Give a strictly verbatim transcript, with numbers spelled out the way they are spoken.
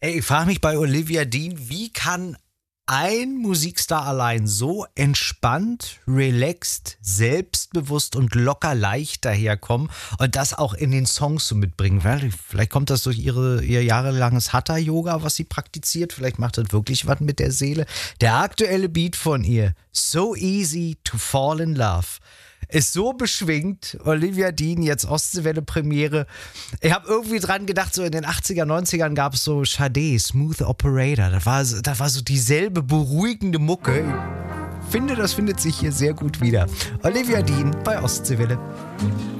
Ey, ich frage mich bei Olivia Dean, wie kann ein Musikstar allein so entspannt, relaxed, selbstbewusst und locker leicht daherkommen und das auch in den Songs so mitbringen? Weil Vielleicht kommt das durch ihre, ihr jahrelanges Hatha-Yoga, was sie praktiziert. Vielleicht macht das wirklich was mit der Seele. Der aktuelle Beat von ihr, So Easy to Fall in Love, ist so beschwingt. Olivia Dean, jetzt Ostseewelle Premiere. Ich habe irgendwie dran gedacht, so in den achtziger, neunzigern gab es so Sade, Smooth Operator. Das war, so- das war so dieselbe beruhigende Mucke. Ich finde, das findet sich hier sehr gut wieder. Olivia Dean bei Ostseewelle.